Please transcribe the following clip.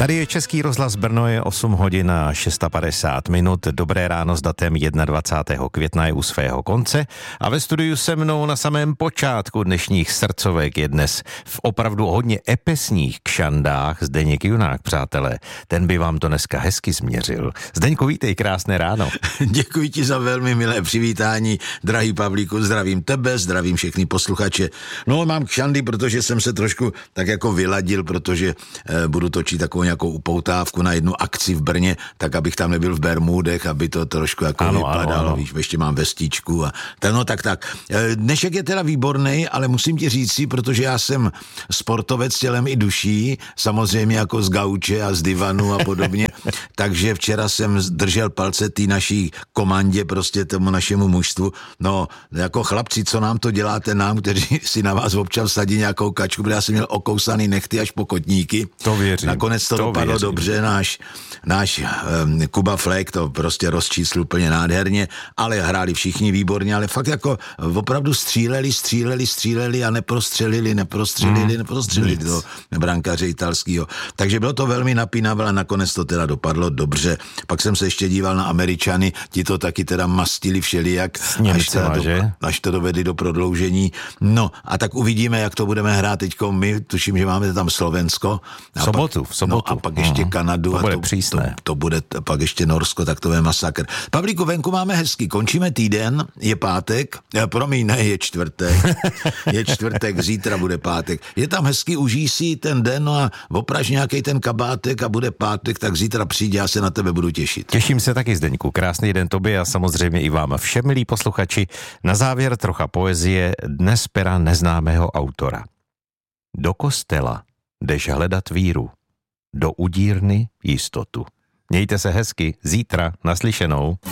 Tady je Český rozhlas Brno, je 8 hodin a 650 minut. Dobré ráno s datem 21. května je u svého konce a ve studiu se mnou na samém počátku dnešních srdcovek je dnes v opravdu hodně epesních kšandách Zdeněk Junák, přátelé. Ten by vám to dneska hezky změřil. Zdeňku, vítej, krásné ráno. Děkuji ti za velmi milé přivítání, drahý Pavlíku, zdravím tebe, zdravím všechny posluchače. No, mám kšandy, protože jsem se trošku tak jako vyladil, protože budu točit takovou nějakou upoutávku na jednu akci v Brně, tak abych tam nebyl v bermudech, aby to trošku jako vypadalo, víš, ještě mám vestičku a tak. Dnešek je teda výborný, ale musím ti říct si, protože já jsem sportovec tělem i duší, samozřejmě jako z gauče a z divanu a podobně, takže včera jsem držel palce té naší komandě, prostě tomu našemu mužstvu. No, jako chlapci, co nám to děláte nám, kteří si na vás občas sadí nějakou kačku, protože já jsem měl okousaný nechty až po kotníky. To věřím. Nakonec to dopadlo dobře, náš Kuba Flek to prostě rozčísl úplně nádherně, ale hráli všichni výborně, ale fakt jako opravdu stříleli a neprostřelili do brankáře italského. Takže bylo to velmi napínavé a nakonec to teda dopadlo dobře. Pak jsem se ještě díval na Američany, ti to taky teda mastili všelijak, až to dovedli do prodloužení. No a tak uvidíme, jak to budeme hrát teďko my, tuším, že máme tam Slovensko. V sobotu. No a pak ještě Kanadu. To bude přísné. To bude pak ještě Norsko, tak to bude masakr. Pavlíku, venku máme hezky, končíme týden, je pátek, je čtvrtek. Je čtvrtek, zítra bude pátek. Je tam hezky, užij si ten den, no a opraž nějaký ten kabátek a bude pátek, tak zítra přijď, já se na tebe budu těšit. Těším se taky, Zdeňku. Krásný den tobě a samozřejmě i vám všem, milí posluchači. Na závěr trocha poezie, dnes pera neznámého autora. Do kostela jdeš hledat víru, do udírny jistotu. Mějte se hezky, zítra naslyšenou.